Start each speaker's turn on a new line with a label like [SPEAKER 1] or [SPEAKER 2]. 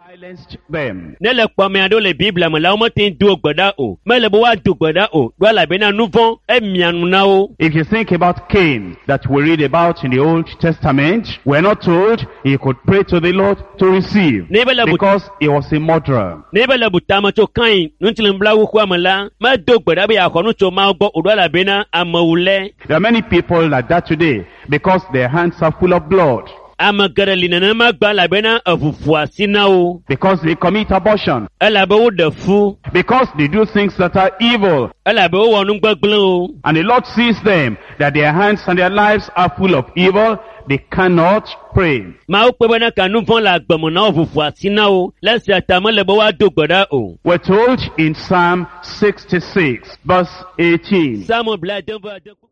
[SPEAKER 1] silenced them.
[SPEAKER 2] Nele kpɔmɛ aɖewo le Biblia me la wometeŋ do gbeda o. Mele be woado gbeda o. Do elabena nu vɔ̃ emianu na wo.
[SPEAKER 1] If you think about Cain that we read about in the Old Testament, we're not told he could pray to the Lord to receive because he was a murderer.
[SPEAKER 2] Ne be le butame tso Kain ŋutilembla wukua me la medo gbeda be yeaxɔ nu tso Mawu gbɔ o do elabena amewu lɛ.
[SPEAKER 1] There are many people like that today because their hands are full of blood.
[SPEAKER 2] Ame geɖe li nenema gba elabena eʋu ƒo asi na wo.
[SPEAKER 1] Because they commit abortion.
[SPEAKER 2] Elabe woɖe fu.
[SPEAKER 1] Because they do things that are evil.
[SPEAKER 2] Elabe wowɔ nu gbegblẽ o.
[SPEAKER 1] And the Lord sees them, that their hands and their lives are full of evil. They cannot pray.
[SPEAKER 2] Mawu kpe bena ka nu vɔ̃ le agbeme na wo ʋu ƒo asi na wo. Le esia ta mele be woado gbe ɖa o.
[SPEAKER 1] We're told in Psalm 66, verse 18.
[SPEAKER 2] Psalm 66.